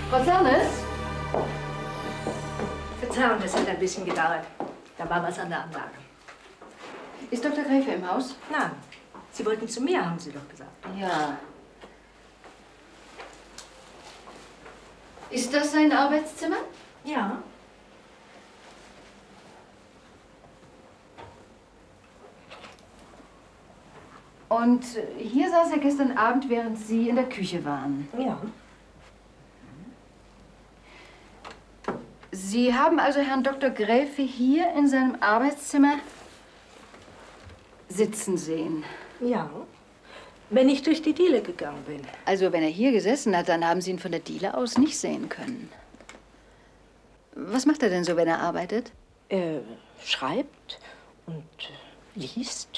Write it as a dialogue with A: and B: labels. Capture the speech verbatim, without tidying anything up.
A: Frau Zernes?
B: Verzeihung, das hat ein bisschen gedauert. Da war was an der Anlage.
A: Ist Doktor Gräfe im Haus?
B: Nein. Sie wollten zu mir, haben Sie doch gesagt.
A: Ja. Ist das sein Arbeitszimmer?
B: Ja.
A: Und hier saß er gestern Abend, während Sie in der Küche waren?
B: Ja.
A: Sie haben also Herrn Doktor Gräfe hier in seinem Arbeitszimmer sitzen sehen?
B: Ja. Wenn ich durch die Diele gegangen bin.
A: Also wenn er hier gesessen hat, dann haben Sie ihn von der Diele aus nicht sehen können. Was macht er denn so, wenn er arbeitet?
B: Er schreibt und liest.